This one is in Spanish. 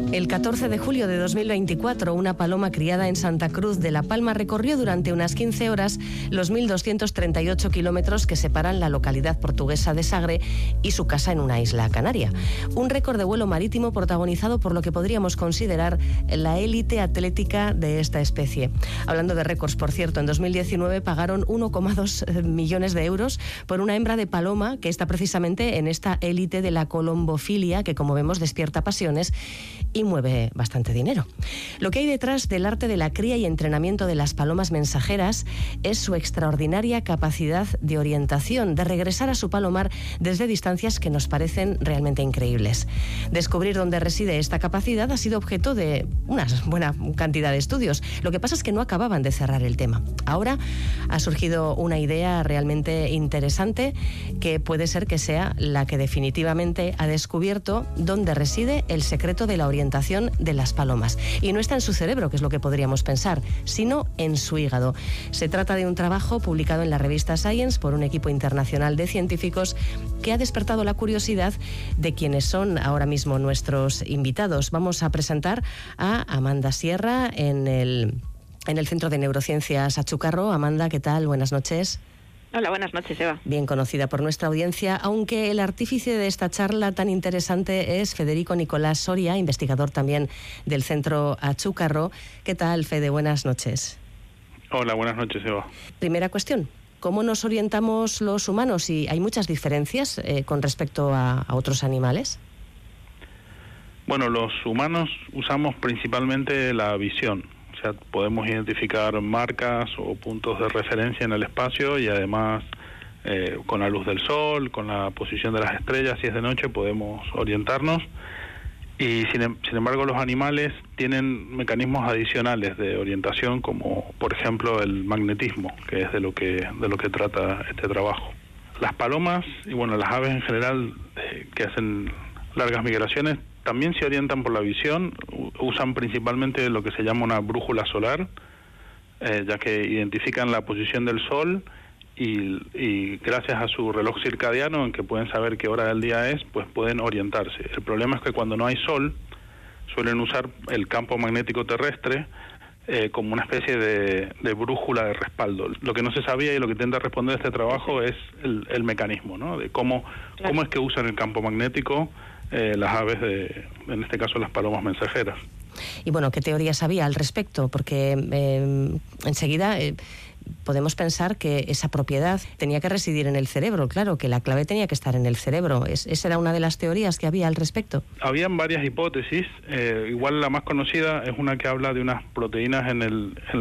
El 14 de julio de 2024, una paloma criada en Santa Cruz de La Palma recorrió durante unas 15 horas los 1.238 kilómetros que separan la localidad portuguesa de Sagre y su casa en una isla canaria. Un récord de vuelo marítimo protagonizado por lo que podríamos considerar la élite atlética de esta especie. Hablando de récords, por cierto, en 2019 pagaron 1,2 millones de euros por una hembra de paloma que está precisamente en esta élite de la colombofilia, que como vemos despierta pasiones y mueve bastante dinero. Lo que hay detrás del arte de la cría y entrenamiento de las palomas mensajeras es su extraordinaria capacidad de orientación, de regresar a su palomar desde distancias que nos parecen realmente increíbles. Descubrir dónde reside esta capacidad ha sido objeto de una buena cantidad de estudios. Lo que pasa es que no acababan de cerrar el tema. Ahora ha surgido una idea realmente interesante que puede ser que sea la que definitivamente ha descubierto dónde reside el secreto de la orientación de las palomas. Y no está en su cerebro, que es lo que podríamos pensar, sino en su hígado. Se trata de un trabajo publicado en la revista Science por un equipo internacional de científicos que ha despertado la curiosidad de quienes son ahora mismo nuestros invitados. Vamos a presentar a Amanda Sierra en el Centro de Neurociencias Achucarro. Amanda, ¿qué tal? Buenas noches. Hola, buenas noches, Eva. Bien conocida por nuestra audiencia, aunque el artífice de esta charla tan interesante es Federico Nicolás Soria, investigador también del Centro Achucarro. ¿Qué tal, Fede? Buenas noches. Hola, buenas noches, Eva. Primera cuestión, ¿cómo nos orientamos los humanos? ¿Y hay muchas diferencias con respecto a otros animales? Bueno, los humanos usamos principalmente la visión. O sea, podemos identificar marcas o puntos de referencia en el espacio y además con la luz del sol, con la posición de las estrellas, si es de noche podemos orientarnos. Y sin embargo los animales tienen mecanismos adicionales de orientación, como por ejemplo el magnetismo, que es de lo que trata este trabajo. Las palomas y bueno, las aves en general que hacen largas migraciones también se orientan por la visión, usan principalmente lo que se llama una brújula solar, ya que identifican la posición del sol y gracias a su reloj circadiano, en que pueden saber qué hora del día es, pues pueden orientarse. El problema es que cuando no hay sol, suelen usar el campo magnético terrestre como una especie de brújula de respaldo. Lo que no se sabía y lo que intenta responder este trabajo es el mecanismo, ¿no? De cómo es que usan el campo magnético las aves, en este caso las palomas mensajeras. Y bueno, ¿qué teorías había al respecto? Porque enseguida podemos pensar que esa propiedad tenía que residir en el cerebro, claro, que la clave tenía que estar en el cerebro. ¿Esa era una de las teorías que había al respecto? Habían varias hipótesis, igual la más conocida es una que habla de unas proteínas en